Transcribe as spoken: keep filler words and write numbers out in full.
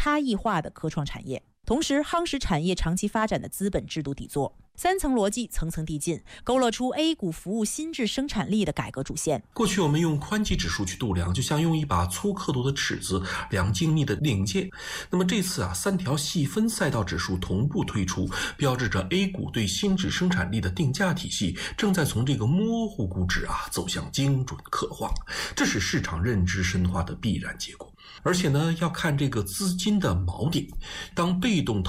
差异化的科创产业，同时夯实产业长期发展的资本制度底座。三层逻辑层层递进，勾勒出 A 股服务新质生产力的改革主线。 过去我们用宽基指数去度量，就像用一把粗刻度的尺子量精密的领界。那么这次啊，三条细分赛道指数同步推出，标志着 A 股对新质生产力的定价体系正在从这个模糊估值啊走向精准刻画，这是市场认知深化的必然结果。而且呢，要看这个资金的锚点。当被动投